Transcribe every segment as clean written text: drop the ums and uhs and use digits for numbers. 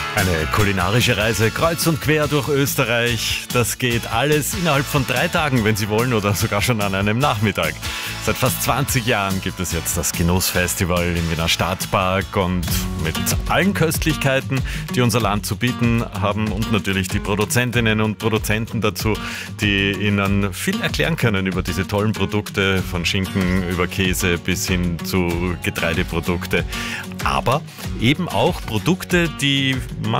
Eine kulinarische Reise kreuz und quer durch Österreich. Das geht alles innerhalb von 3 Tagen, wenn Sie wollen, oder sogar schon an einem Nachmittag. Seit fast 20 Jahren gibt es jetzt das Genussfestival im Wiener Stadtpark und mit allen Köstlichkeiten, die unser Land zu bieten haben und natürlich die Produzentinnen und Produzenten dazu, die Ihnen viel erklären können über diese tollen Produkte, von Schinken über Käse bis hin zu Getreideprodukte. Aber eben auch Produkte, die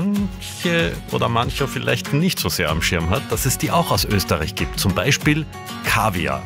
manche oder mancher vielleicht nicht so sehr am Schirm hat, dass es die auch aus Österreich gibt. Zum Beispiel Kaviar.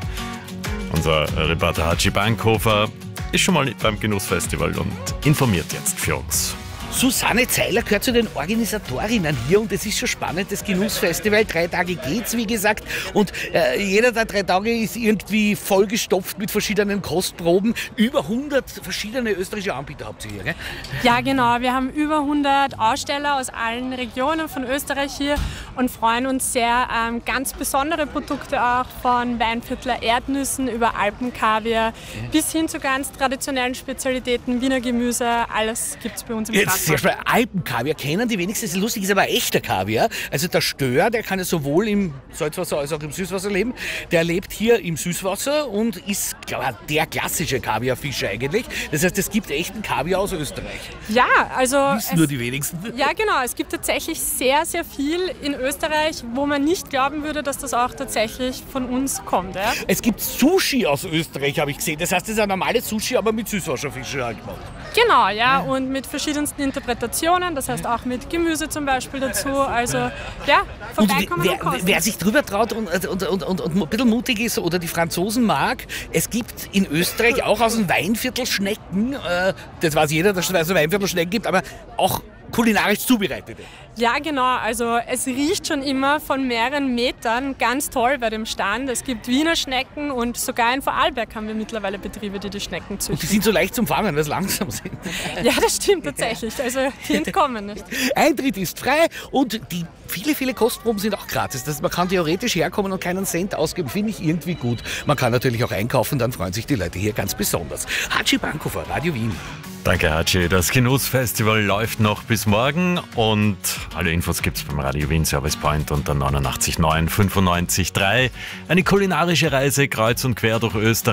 Unser Reporter Hatschi Bankhofer ist schon mal beim Genussfestival und informiert jetzt für uns. Susanne Zeiler gehört zu den Organisatorinnen hier und es ist schon spannend, das Genussfestival. 3 Tage geht's, wie gesagt, und jeder der 3 Tage ist irgendwie vollgestopft mit verschiedenen Kostproben. Über 100 verschiedene österreichische Anbieter habt ihr hier, gell? Ja, genau. Wir haben über 100 Aussteller aus allen Regionen von Österreich hier und freuen uns sehr. Ganz besondere Produkte auch, von Weinviertler Erdnüssen über Alpenkaviar bis hin zu ganz traditionellen Spezialitäten, Wiener Gemüse. Alles gibt's bei uns im Stadtpark. Sehr spannend. Alpenkaviar kennen die wenigsten, das ist lustig, ist aber echter Kaviar. Also der Stör, der kann ja sowohl im Salzwasser als auch im Süßwasser leben. Der lebt hier im Süßwasser und ist, glaube ich, der klassische Kaviarfisch eigentlich. Das heißt, es gibt echten Kaviar aus Österreich. Ja, also... Wissen nur die wenigsten. Ja, genau. Es gibt tatsächlich sehr, sehr viel in Österreich, wo man nicht glauben würde, dass das auch tatsächlich von uns kommt. Ja? Es gibt Sushi aus Österreich, habe ich gesehen. Das heißt, das ist ein normales Sushi, aber mit Süßwasserfischen halt gemacht. Genau, ja, und mit verschiedensten Interpretationen, das heißt auch mit Gemüse zum Beispiel dazu. Also ja, vorbeikommen und kosten. Wer sich drüber traut und ein bisschen mutig ist oder die Franzosen mag, es gibt in Österreich auch aus dem Weinviertel Schnecken, das weiß jeder, dass es also Weinviertel Schnecken gibt, aber auch kulinarisch zubereitete. Ja, genau. Also es riecht schon immer von mehreren Metern ganz toll bei dem Stand. Es gibt Wiener Schnecken und sogar in Vorarlberg haben wir mittlerweile Betriebe, die Schnecken züchten. Und die sind so leicht zum Fangen, weil sie langsam sind. Ja, das stimmt tatsächlich. Also die entkommen nicht. Eintritt ist frei und die viele Kostproben sind auch gratis. Das heißt, man kann theoretisch herkommen und keinen Cent ausgeben. Finde ich irgendwie gut. Man kann natürlich auch einkaufen, dann freuen sich die Leute hier ganz besonders. Hatschi Bankhofer, Radio Wien. Danke, Hatschi. Das Genussfestival läuft noch bis morgen und alle Infos gibt's beim Radio Wien Service Point unter 89.9 95.3. Eine kulinarische Reise kreuz und quer durch Österreich.